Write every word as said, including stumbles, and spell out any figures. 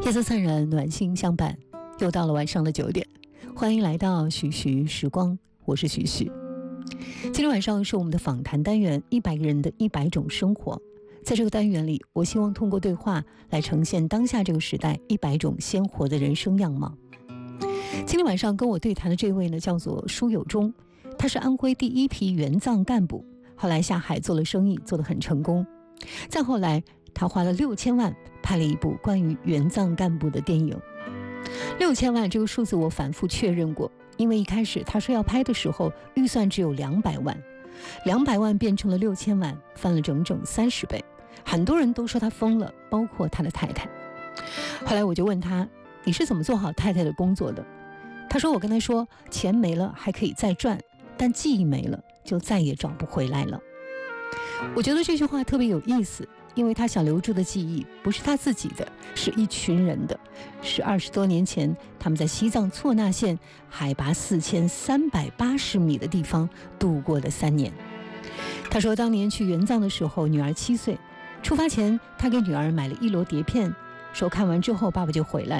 夜色灿然，暖心相伴，又到了晚上的九点，欢迎来到徐徐时光，我是徐徐。今天晚上是我们的访谈单元，一百个人的一百种生活。在这个单元里，我希望通过对话来呈现当下这个时代一百种鲜活的人生样貌。今天晚上跟我对谈的这位呢，叫做舒有忠，他是安徽第一批援藏干部，后来下海做了生意，做得很成功。再后来，他花了六千万拍了一部关于援藏干部的电影。六千万这个数字我反复确认过，因为一开始他说要拍的时候，预算只有两百万，两百万变成了六千万，翻了整整三十倍。很多人都说他疯了，包括他的太太。后来我就问他，你是怎么做好太太的工作的？他说，我跟他说，钱没了还可以再赚，但记忆没了就再也找不回来了。我觉得这句话特别有意思，因为他想留住的记忆不是他自己的，是一群人的，是二十多年前他们在西藏措那县海拔四千三百八十米的地方度过的三年。他说，当年去援藏的时候，女儿七岁，出发前他给女儿买了一摞碟片，说看完之后爸爸就回来了。